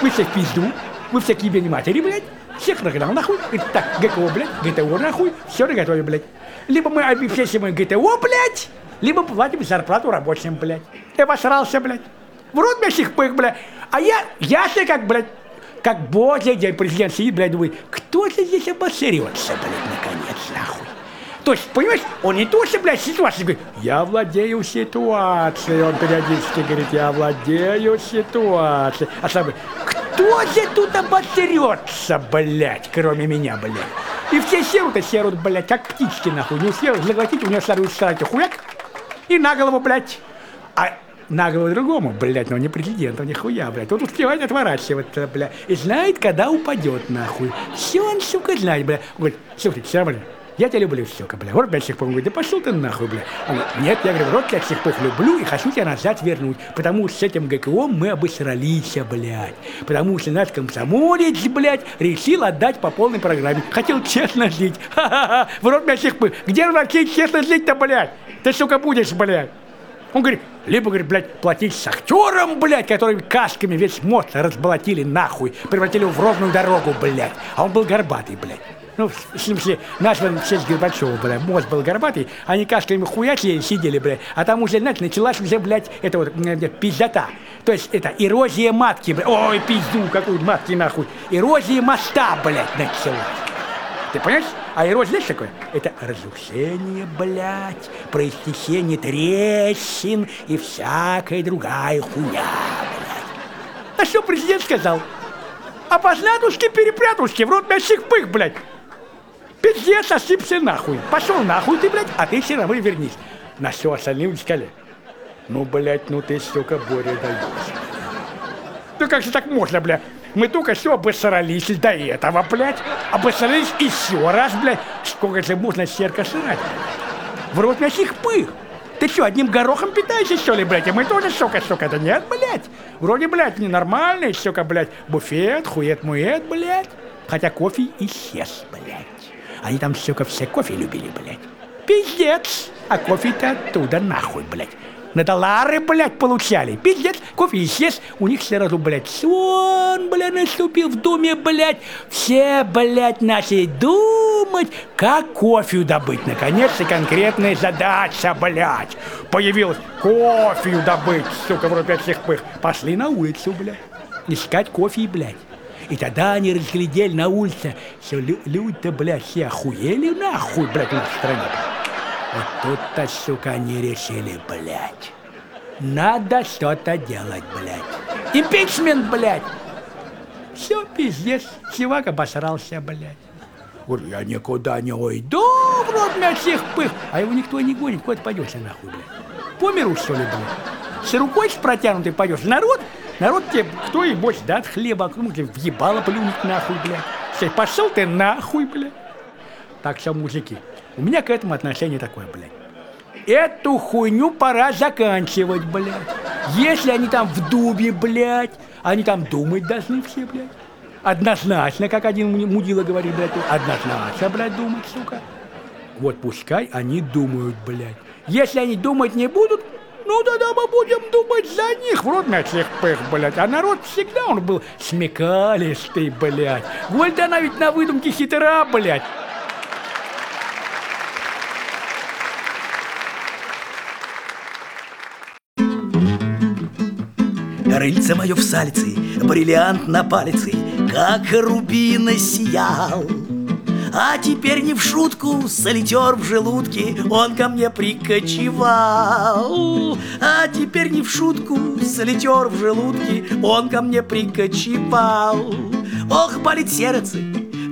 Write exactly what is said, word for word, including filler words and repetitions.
вы все в пизду, вы все к ебени матери, блядь, всех нагнал нахуй, и так, ГКО, блядь, ГТО нахуй, все наготовим, блядь. Либо мы обеспечим ГТО, блядь, либо платим зарплату рабочим, блядь. Я обосрался, блядь. В рот мне всех пых, блядь. А я, я себе как, блядь, как Божий день президент сидит, блядь, думает, кто же здесь обосрется, блядь, наконец, нахуй. То есть, понимаешь, он не то, что, блядь, ситуация, говорит, я владею ситуацией, он периодически говорит, я владею ситуацией. А сам говорит, кто же тут обосрется, блядь, кроме меня, блядь. И все серут и серут, блядь, как птички, нахуй. Не успел заглотить, у него сразу сраки хуяк, и на голову, блядь. А на голову другому, блядь, но не президенту, нихуя, блядь. Вот успевает отворачиваться, блядь, и знает, когда упадет, нахуй. Все он, сука, знает, блядь. Говорит, слушай, все, блядь, я тебя люблю, сука, блядь. Вот, блядь, всех говорит, да пошел ты нахуй, блядь. Он говорит, нет, я говорю, вот я всех пых люблю и хочу тебя назад вернуть, потому что с этим ГКО мы обосрались, блядь. Потому что наш комсомолец, блядь, решил отдать по полной программе. Хотел честно жить. Ха-ха-ха, в рот меня всех пых. Где вообще честно жить-то, блядь? Ты, сука, будешь, блядь. Он говорит, либо, говорит, блядь, платить с актером, блядь, которыми касками весь мост разболотили нахуй, превратили его в ровную дорогу, блядь. А он был горбатый, блядь. Ну, в смысле, назван в честь Горбачева, блядь, мост был горбатый, они касками хуячили, сидели, блядь, а там уже, знаете, началась уже, блядь, это вот, блядь, пиздота. То есть, это эрозия матки, блядь, ой, пизду, какую матки, нахуй. Эрозия моста, блядь, началась. Ты понимаешь? А эрозия, знаешь, такое? Это разрушение, блядь, проистечение трещин и всякая другая хуйня, блядь. А что президент сказал? Опознатушки, перепрятушки, в рот мясих пых, блядь. Пиздец, осыпься нахуй. Пошел нахуй ты, блядь, а ты все равно вернись. На все остальные сказали. Ну, блядь, ну ты, сука, Боря, даешь. Ну как же так можно, блядь? Мы только что обосрались до этого, блядь. Обосрались еще раз, блядь. Сколько же можно серка срать? В рот мясих пых. Ты что, одним горохом питаешься, что ли, блядь? А мы тоже, сука, сука, да нет, блядь. Вроде, блядь, ненормальный, сука, блядь. Буфет, хует-мует, блядь. Хотя кофе исчез, блядь. Они там, сука, все кофе любили, блядь. Пиздец. А кофе-то оттуда нахуй, блядь. На доллары, блядь, получали. Пиздец, кофе исчез. У них сразу, блядь, сон, блядь, наступил в доме, блядь. Все, блядь, начали думать, как кофе добыть. Наконец-то конкретная задача, блядь. Появилась кофе добыть, сука, в рот всех пых. Пошли на улицу, блядь, искать кофе, блядь. И тогда они разглядели на улице, что лю- люди-то, блядь, все охуели нахуй, блядь, в нашей стране. Вот тут-то, сука, они решили, блядь, надо что-то делать, блядь. Импичмент, блядь. Все, пиздец, чувак обосрался, блядь. Говорю, я никуда не уйду, в рот меня всех пых. А его никто не гонит, куда ты пойдешь, нахуй, блядь. По миру, что ли, блядь? С рукой с протянутой пойдешь. Народ, народ тебе, кто и больше даст хлеба, кому тебе въебало плюнуть, нахуй, блядь. Все, пошел ты нахуй, блядь. Так что, мужики, у меня к этому отношение такое, блядь. Эту хуйню пора заканчивать, блядь. Если они там в дубе, блядь, они там думать должны все, блядь. Однозначно, как один мудила говорит, блядь, однозначно, блядь, думать, сука. Вот пускай они думают, блядь. Если они думать не будут, ну тогда мы будем думать за них. В рот на всех пых, блядь. А народ всегда он был смекалистый, блядь. Голь, да она ведь на выдумке хитра, блядь. Рыльце мое в сальце, бриллиант на палице, как рубин сиял. А теперь не в шутку, солитер в желудке, он ко мне прикочевал. А теперь не в шутку, солитер в желудке, он ко мне прикочевал. Ох, болит сердце,